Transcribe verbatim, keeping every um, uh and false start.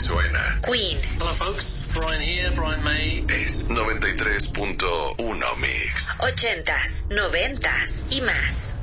suena. Queen. Hello folks, Brian here, Brian May. Es noventa y tres punto uno Mix. Ochentas, noventas y más.